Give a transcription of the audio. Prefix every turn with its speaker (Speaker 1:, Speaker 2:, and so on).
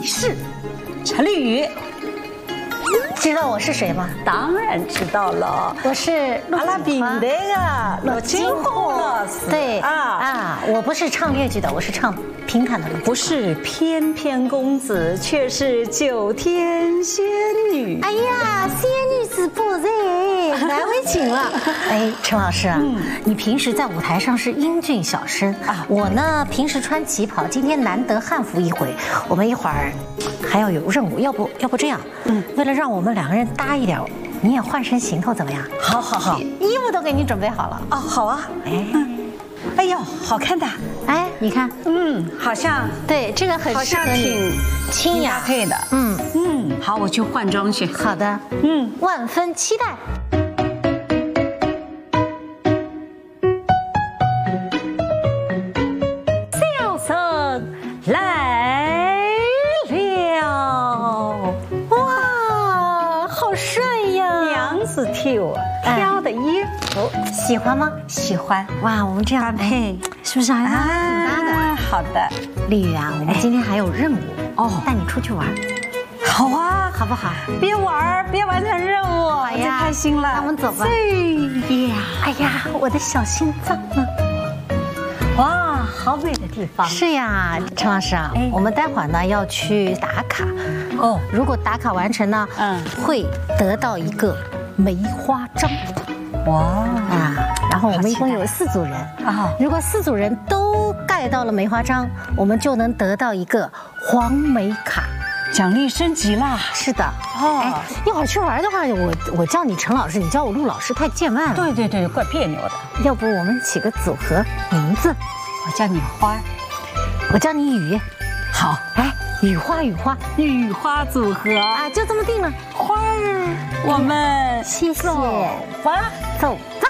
Speaker 1: 是陈丽宇。
Speaker 2: 知道我是谁吗？
Speaker 1: 当然知道了，
Speaker 2: 我是
Speaker 1: 阿拉饼的呀，陆金红老师。
Speaker 2: 对啊，我不是唱越剧的，我是唱评弹的。
Speaker 1: 不是翩翩公子，却是九天仙女。
Speaker 2: 哎呀，仙女子不在，难为情了。哎，陈老师啊，你平时在舞台上是英俊小生啊，我呢平时穿旗袍，今天难得汉服一回，我们一会儿还要有任务，要不这样，为了让我们两个人搭一点，你也换身行头怎么样？
Speaker 1: 好，
Speaker 2: 衣服都给你准备好了。
Speaker 1: 哦，好啊，哎呦，好看的，
Speaker 2: 哎，你看，
Speaker 1: 好像
Speaker 2: 对这个很适合你，清雅
Speaker 1: 配的，好，我去换装去。
Speaker 2: 好的，万分期待。
Speaker 1: 小生来了，
Speaker 2: 哇，好帅呀！
Speaker 1: 娘子替我挑的衣服，
Speaker 2: 喜欢吗？
Speaker 1: 喜欢。
Speaker 2: 哇，我们这样
Speaker 1: 搭配
Speaker 2: 是不是还挺搭的？
Speaker 1: 好的，
Speaker 2: 丽宇啊，我们今天还有任务哦，带你出去玩。
Speaker 1: 好啊，
Speaker 2: 好不好？
Speaker 1: 别玩，别完成任务，我就开心了。
Speaker 2: 那我们走吧。
Speaker 1: 哎
Speaker 2: 呀，我的小心脏呢？
Speaker 1: 哇，好美的地方。
Speaker 2: 是呀，陈老师啊，我们待会儿呢要去打卡。哦，如果打卡完成呢，会得到一个梅花章。哇啊！然后我们一共有4组人啊，如果4组人都盖到了梅花章，我们就能得到一个黄梅卡。
Speaker 1: 奖励升级啦！
Speaker 2: 是的哦，一会儿去玩的话，我叫你陈老师，你叫我陆老师，太见外了。
Speaker 1: 对，怪别扭的。
Speaker 2: 要不我们起个组合名字？
Speaker 1: 我叫你花，
Speaker 2: 我叫你雨。
Speaker 1: 好，
Speaker 2: 哎，雨花
Speaker 1: 组合
Speaker 2: 啊，就这么定了。
Speaker 1: 花儿，我们
Speaker 2: 谢谢。
Speaker 1: 吧，
Speaker 2: 走。